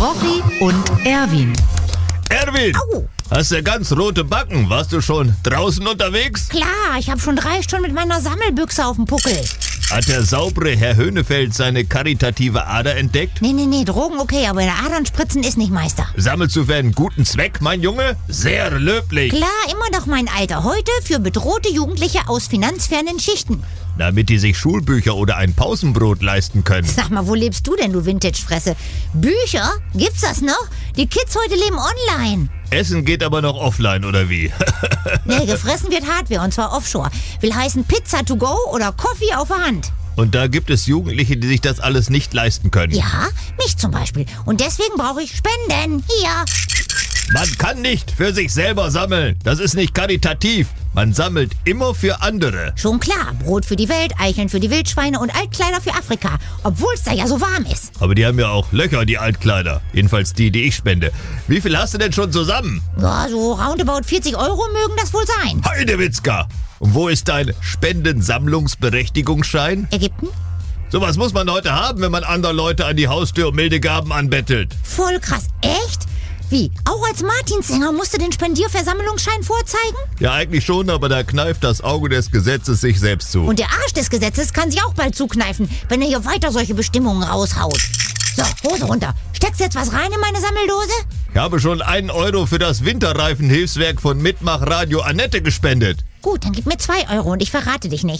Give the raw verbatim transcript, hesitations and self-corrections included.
Rochi und Erwin. Erwin, Au. hast du ganz rote Backen? Warst du schon draußen unterwegs? Klar, ich habe schon drei Stunden mit meiner Sammelbüchse auf dem Puckel. Hat der saubere Herr Höhnefeld seine karitative Ader entdeckt? Nee, nee, nee, Drogen okay, aber in der Adern spritzen ist nicht Meister. Sammelst du für einen guten Zweck, mein Junge? Sehr löblich. Klar, immer noch mein Alter. Heute für bedrohte Jugendliche aus finanzfernen Schichten. Damit die sich Schulbücher oder ein Pausenbrot leisten können. Sag mal, wo lebst du denn, du Vintage-Fresse? Bücher? Gibt's das noch? Die Kids heute leben online. Essen geht aber noch offline, oder wie? Nee, gefressen wird Hardware und zwar offshore. Will heißen Pizza to go oder Coffee auf der Hand. Und da gibt es Jugendliche, die sich das alles nicht leisten können. Ja, mich zum Beispiel. Und deswegen brauche ich Spenden. Hier. Man kann nicht für sich selber sammeln. Das ist nicht karitativ. Man sammelt immer für andere. Schon klar, Brot für die Welt, Eicheln für die Wildschweine und Altkleider für Afrika. Obwohl es da ja so warm ist. Aber die haben ja auch Löcher, die Altkleider. Jedenfalls die, die ich spende. Wie viel hast du denn schon zusammen? Ja, so roundabout vierzig Euro mögen das wohl sein. Heidewitzka! Und wo ist dein Spendensammlungsberechtigungsschein? Ägypten? Sowas muss man heute haben, wenn man andere Leute an die Haustür um milde Gaben anbettelt. Voll krass. Echt? Wie? Auch als Martinsänger musst du den Spendierversammlungsschein vorzeigen? Ja, eigentlich schon, aber da kneift das Auge des Gesetzes sich selbst zu. Und der Arsch des Gesetzes kann sich auch bald zukneifen, wenn er hier weiter solche Bestimmungen raushaut. So, Hose runter. Steckst du jetzt was rein in meine Sammeldose? Ich habe schon einen Euro für das Winterreifenhilfswerk von Mitmach Radio Annette gespendet. Gut, dann gib mir zwei Euro und ich verrate dich nicht.